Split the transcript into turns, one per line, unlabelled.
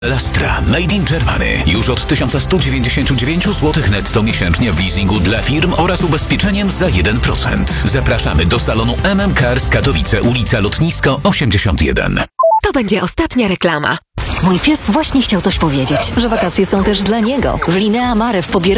Lastra Made in Germany. Już od 1199 zł netto miesięcznie w leasingu dla firm oraz ubezpieczeniem za 1%. Zapraszamy do salonu MM Cars Katowice, ulica Lotnisko 81.
To będzie ostatnia reklama.
Mój pies właśnie chciał coś powiedzieć, że wakacje są też dla niego. W Linea Mare w pobieraniu